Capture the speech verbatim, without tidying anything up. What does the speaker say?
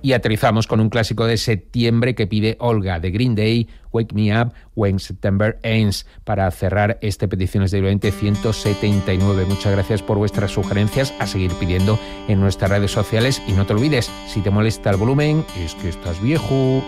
Y aterrizamos con un clásico de septiembre que pide Olga, de Green Day, Wake Me Up When September Ends, para cerrar este Peticiones del veinte ciento setenta y nueve. Muchas gracias por vuestras sugerencias, a seguir pidiendo en nuestras redes sociales. Y no te olvides, si te molesta el volumen, es que estás viejo.